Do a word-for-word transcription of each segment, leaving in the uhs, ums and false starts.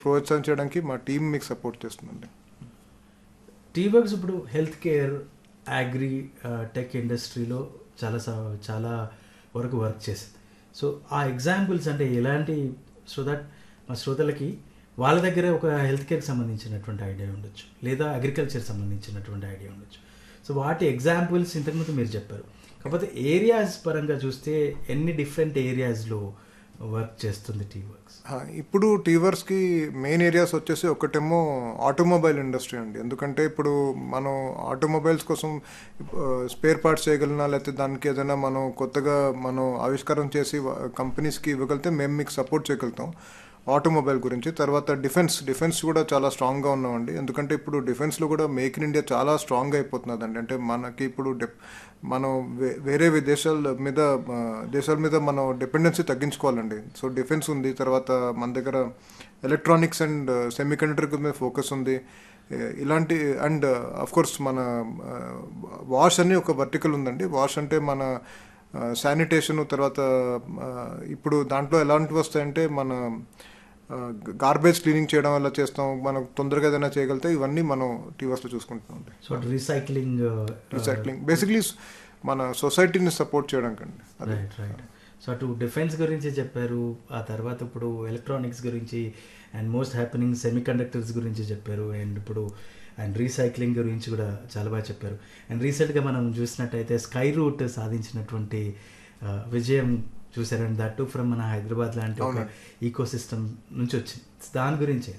ప్రోత్సహించడానికి మా టీం మీకు సపోర్ట్ చేస్తుందండి. టీవర్క్స్ ఇప్పుడు హెల్త్ కేర్, అగ్రి, టెక్ ఇండస్ట్రీలో చాలా స- చాలా వరకు వర్క్ చేసింది. సో ఆ ఎగ్జాంపుల్స్ అంటే ఎలాంటి, సో దట్ మా శ్రోతలకి వాళ్ళ దగ్గర ఒక హెల్త్ కేర్కి సంబంధించినటువంటి ఐడియా ఉండొచ్చు, లేదా అగ్రికల్చర్ సంబంధించినటువంటి ఐడియా ఉండొచ్చు. సో వాటి ఎగ్జాంపుల్స్ ఇంతకుముందు మీరు చెప్పారు. కాకపోతే ఏరియాస్ పరంగా చూస్తే ఎన్ని డిఫరెంట్ ఏరియాస్లో వర్క్ చేస్తుంది టీవర్క్స్? ఆ, ఇప్పుడు టీవర్స్కి మెయిన్ ఏరియాస్ వచ్చేసి ఒకటేమో ఆటోమొబైల్ ఇండస్ట్రీ అండి. ఎందుకంటే ఇప్పుడు మనం ఆటోమొబైల్స్ కోసం స్పేర్ పార్ట్స్ చేయగలిగినా, లేకపోతే దానికి ఏదైనా మనం కొత్తగా మనం ఆవిష్కారం చేసి కంపెనీస్కి ఇవ్వగలిగితే మేము మీకు సపోర్ట్ చేయగలుగుతాం ఆటోమొబైల్ గురించి. తర్వాత డిఫెన్స్ డిఫెన్స్ కూడా చాలా స్ట్రాంగ్గా ఉన్నామండి. ఎందుకంటే ఇప్పుడు డిఫెన్స్లో కూడా మేక్ ఇన్ ఇండియా చాలా స్ట్రాంగ్గా అయిపోతున్నదండి. అంటే మనకి ఇప్పుడు డెప్ మనం వే- వేరే దేశాల మీద ఆ, దేశాల మీద మనం డిపెండెన్సీ తగ్గించుకోవాలండి. సో డిఫెన్స్ ఉంది. తర్వాత మన దగ్గర ఎలక్ట్రానిక్స్ అండ్ సెమీ కండక్టర్ మీద ఫోకస్ ఉంది. ఏ- ఇలాంటి అండ్ అఫ్ కోర్స్ మన వాష్ అని ఒక వర్టికల్ ఉందండి. వాష్ అంటే మన శానిటేషన్. తర్వాత ఆ, ఇప్పుడు దాంట్లో ఎలాంటివి వస్తాయంటే మన గార్బేజ్ క్లీనింగ్ చేయడం వల్ల చేస్తాం. మనం తొందరగా ఏదైనా చేయగలిగితే ఇవన్నీ మనం టీవర్స్లో చూసుకుంటున్నాం. సో రీసైక్లింగ్, రీసైక్లింగ్ బేసిక్లీ మన సొసైటీని సపోర్ట్ చేయడం కండి. అదే రైట్ రైట్. సో అటు డిఫెన్స్ గురించి చెప్పారు, ఆ తర్వాత ఇప్పుడు ఎలక్ట్రానిక్స్ గురించి, and most happening semi conductors గురించి చెప్పారు, అండ్ ఇప్పుడు అండ్ రీసైక్లింగ్ గురించి కూడా చాలా బాగా చెప్పారు. అండ్ రీసెంట్గా మనం చూసినట్టయితే స్కై రూట్ సాధించినటువంటి ఆ, విజయం చూసారండి. దట్టు ఫ్రమ్ మన హైదరాబాద్ లాంటి ఒక అవునండి. ఈకో సిస్టమ్ నుంచి వచ్చింది. దాని గురించి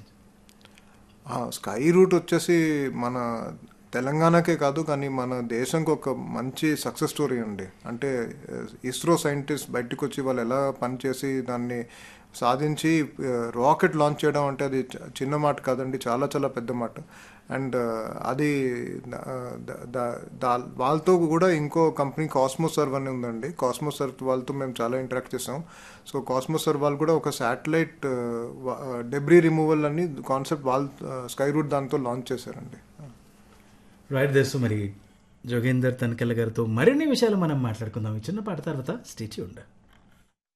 స్కై రూట్ వచ్చేసి మన తెలంగాణకే కాదు కానీ మన దేశంకి ఒక మంచి సక్సెస్ స్టోరీ అండి. అంటే ఇస్రో సైంటిస్ట్ బయటకు వచ్చి వాళ్ళు ఎలా పనిచేసి దాన్ని సాధించి రాకెట్ లాంచ్ చేయడం అంటే అది చ- చిన్న మాట కాదండి, చాలా చాలా పెద్ద మాట. అండ్ అది ఆ, ద- ద- దా- వాళ్ళతో కూడా ఇంకో కంపెనీ కాస్మోసర్వ్ అని ఉందండి. కాస్మోసర్వ్ వాళ్ళతో మేము చాలా ఇంటరాక్ట్ చేసాం. సో కాస్మోసర్వ్ వాళ్ళు కూడా ఒక శాటిలైట్ డెబ్రీ రిమూవల్ అని కాన్సెప్ట్ వాళ్ళు స్కై రూట్ దాంతో లాంచ్ చేశారండి. రైట్ దేశం. మరి జోగేందర్ తనకెళ్ళ గారితో మరిన్ని విషయాలు మనం మాట్లాడుకుందాం ఈ చిన్న పాట తర్వాత. స్టిచ్ ఉండ